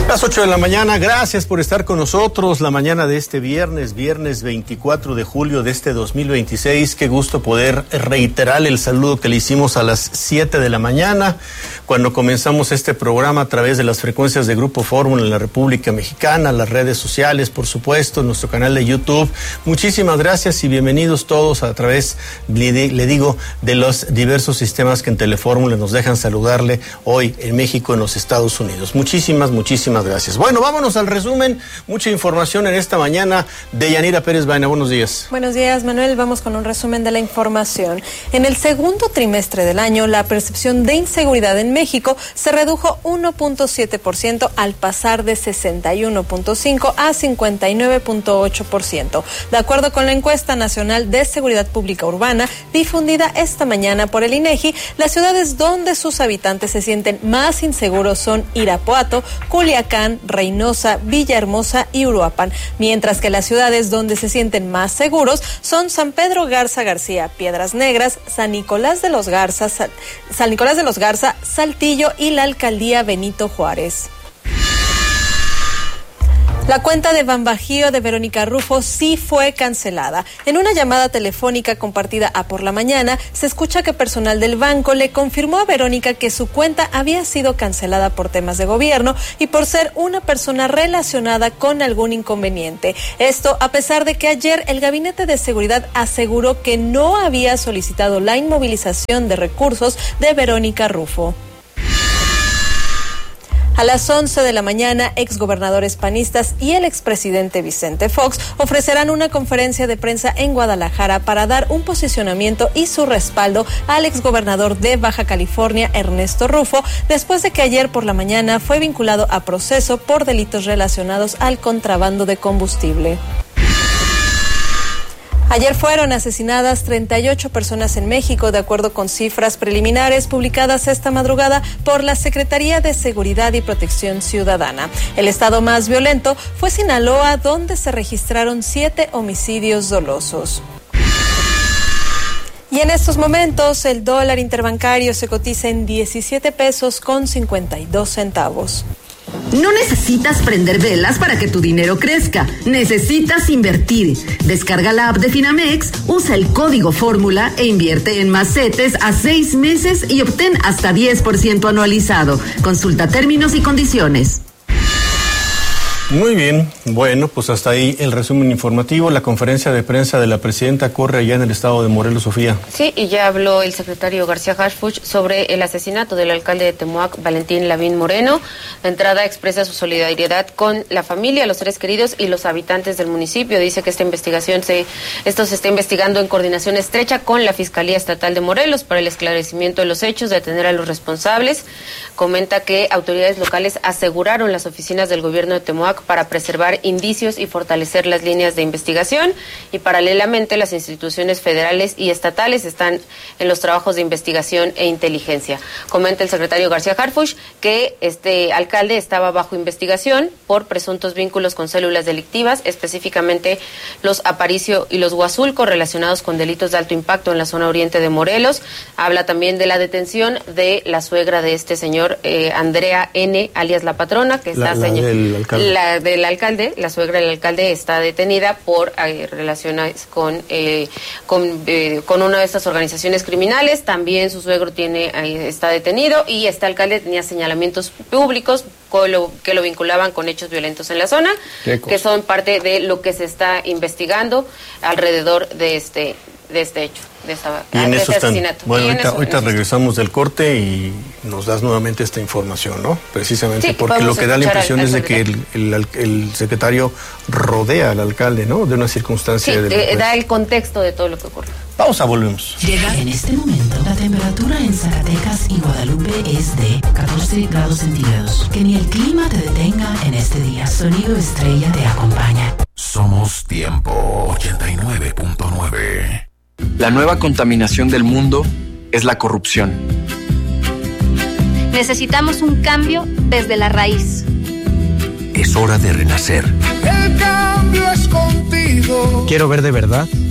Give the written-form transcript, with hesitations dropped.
Las 8 de la mañana, gracias por estar con nosotros la mañana de este viernes 24 de julio de este 2026. Qué gusto poder reiterar el saludo que le hicimos a las 7 de la mañana, cuando comenzamos este programa a través de las frecuencias de Grupo Fórmula en la República Mexicana, las redes sociales, por supuesto, nuestro canal de YouTube. Muchísimas gracias y bienvenidos todos a través, le digo, de los diversos sistemas que en Telefórmula nos dejan saludarle hoy en México, en los Estados Unidos. Muchísimas gracias. Bueno, vámonos al resumen. Mucha información en esta mañana de Yanira Pérez Baena. Buenos días. Buenos días, Manuel. Vamos con un resumen de la información. En el segundo trimestre del año, la percepción de inseguridad en México se redujo 1.7% al pasar de 61.5 a 59.8%. De acuerdo con la encuesta nacional de seguridad pública urbana difundida esta mañana por el INEGI, las ciudades donde sus habitantes se sienten más inseguros son Irapuato, Culiacán, Reynosa, Villahermosa y Uruapan, mientras que las ciudades donde se sienten más seguros son San Pedro Garza García, Piedras Negras, San Nicolás de los Garza, Saltillo y la Alcaldía Benito Juárez. La cuenta de Banbajío de Verónica Rufo sí fue cancelada. En una llamada telefónica compartida a Por la Mañana, se escucha que personal del banco le confirmó a Verónica que su cuenta había sido cancelada por temas de gobierno y por ser una persona relacionada con algún inconveniente. Esto a pesar de que ayer el Gabinete de Seguridad aseguró que no había solicitado la inmovilización de recursos de Verónica Rufo. A las 11 de la mañana, exgobernadores panistas y el expresidente Vicente Fox ofrecerán una conferencia de prensa en Guadalajara para dar un posicionamiento y su respaldo al exgobernador de Baja California, Ernesto Rufo, después de que ayer por la mañana fue vinculado a proceso por delitos relacionados al contrabando de combustible. Ayer fueron asesinadas 38 personas en México, de acuerdo con cifras preliminares publicadas esta madrugada por la Secretaría de Seguridad y Protección Ciudadana. El estado más violento fue Sinaloa, donde se registraron 7 homicidios dolosos. Y en estos momentos, el dólar interbancario se cotiza en 17 pesos con 52 centavos. No necesitas prender velas para que tu dinero crezca. Necesitas invertir. Descarga la app de Finamex, usa el código Fórmula e invierte en más CETES a 6 meses y obtén hasta 10% anualizado. Consulta términos y condiciones. Muy bien, bueno, pues hasta ahí el resumen informativo. La conferencia de prensa de la presidenta corre allá en el estado de Morelos, Sofía. Sí, y ya habló el secretario García Harfuch sobre el asesinato del alcalde de Temoac, Valentín Lavín Moreno. De entrada expresa su solidaridad con la familia, los seres queridos y los habitantes del municipio. Dice que esto se está investigando en coordinación estrecha con la Fiscalía Estatal de Morelos para el esclarecimiento de los hechos, detener a los responsables. Comenta que autoridades locales aseguraron las oficinas del gobierno de Temoac para preservar indicios y fortalecer las líneas de investigación, y paralelamente las instituciones federales y estatales están en los trabajos de investigación e inteligencia. Comenta el secretario García Harfuch que este alcalde estaba bajo investigación por presuntos vínculos con células delictivas, específicamente los Aparicio y los Huazulco, relacionados con delitos de alto impacto en la zona oriente de Morelos. Habla también de la detención de la suegra de este señor, Andrea N., alias La Patrona, que está del alcalde, la suegra del alcalde está detenida por relaciones con una de estas organizaciones criminales. También su suegro está detenido, y este alcalde tenía señalamientos públicos que lo vinculaban con hechos violentos en la zona, que son parte de lo que se está investigando alrededor de este hecho, de este asesinato. Bueno, ahorita regresamos del corte y nos das nuevamente esta información, ¿no? Precisamente, sí, porque lo que da la impresión es de que el secretario rodea al alcalde, ¿no? De una circunstancia. Sí, da el contexto de todo lo que ocurre. Pausa, volvemos. Llega en este momento. La temperatura en Zacatecas y Guadalupe es de 14 grados centígrados. Que ni el clima te detenga en este día. Sonido Estrella te acompaña. Somos Tiempo 89.9. La nueva contaminación del mundo es la corrupción. Necesitamos un cambio desde la raíz. Es hora de renacer. El cambio es contigo. Quiero ver de verdad